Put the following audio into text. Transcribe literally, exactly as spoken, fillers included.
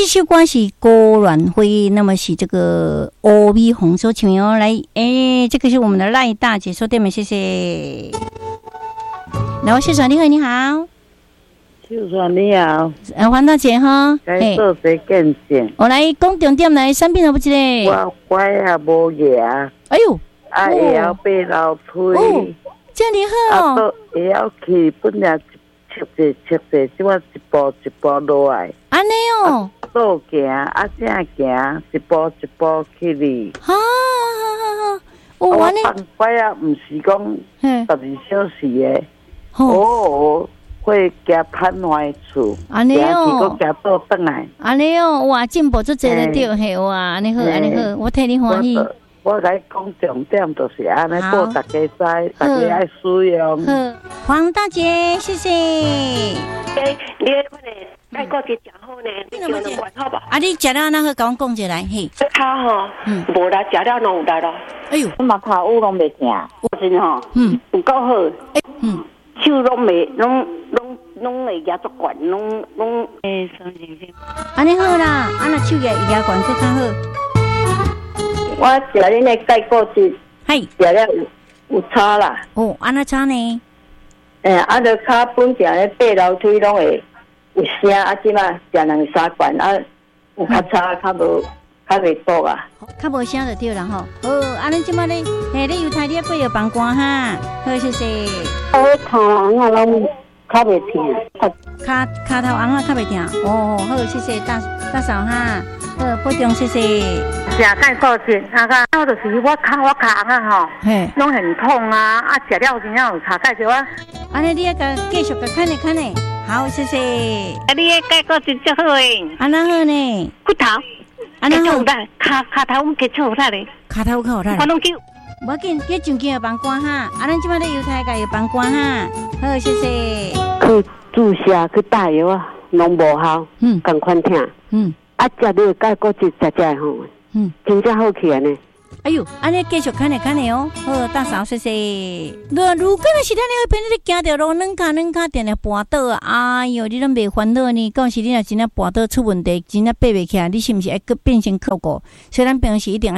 首歌是郭阮辉，那么是这个欧米红所请哦，来，哎，这个是我们的赖大姐说对没？谢谢。然后谢爽，你好，你好， 谢爽你好， 呃，黄大姐哈， 该做些见证。 我来讲重点来，产品有不一个？ 我拐也无牙， 哎呦， 啊会晓爬楼梯， 哦，这样你好哦， 啊会晓去本来切者切者，即我一步一步落来。 安尼哦， 倒行啊，正行，一步一步去哩。 哈，哦， 我安尼， 放拐啊，唔是讲十二小时的，哦，会加瘫痪厝， 安尼哦， 加倒转来， 安尼哦，哇，进步足济了对嘿，哇，安尼好，安尼好，我替你欢喜。 我来讲重点就是安尼，报大家知，大家爱使用。 好，黄大姐，谢谢。 诶，你迄款诶，泰国是真好呢，你叫两罐好吧？ 啊，你食了那个，甲我讲一下来，嘿。 骹吼，嗯，无啦，食了拢有力咯。 哎呦， 我嘛骹有拢袂疼，我真吼，嗯，有够好，嗯，手拢袂，拢拢拢会压足管，拢拢诶，三星星。 安尼好啦，啊那手压压管更较好。 我食恁的钙固质， 嘿， 食了有有差啦。 哦，安那差呢？ 诶，啊，着骹本定咧爬楼梯拢会有声，啊，即摆食两三罐，啊，有较差，较无较袂毒啊。 较无声就对啦吼。哦，啊，恁即摆咧，嘿，你犹太你过药房关哈？好，谢谢。 我头红啊，拢较袂疼。 骹骹头红啊，较袂疼。哦，好，谢谢大大嫂哈。好，保重，谢谢。 食钙固质，啊个，我就是我骹我骹红啊吼，嘿，拢很痛啊，啊食了真正有差钙质啊。 安尼你要甲继续甲看呢看呢，好，谢谢。 啊，你的钙固质最好诶。 安那好呢？ 骨头， 安那好。 骹骹头我们给出来咧。 骹头较好啦。 我拢叫。 无要紧，你上京药房关哈，啊，咱即摆咧犹太甲药房关哈。好，谢谢。 去注射去打药啊，拢无效，嗯，共款疼，嗯。啊，食了钙固质食食好，嗯，真正好起来呢。 哎呦，安尼继续看呢看呢哦，好，大嫂谢谢。如如果是咱咧偏咧行着路，软骹软骹定定绊倒啊，哎呦，你拢袂烦恼呢？到时你若真正绊倒出问题，真正爬袂起来，你是毋是会变成靠过？所以咱平时一定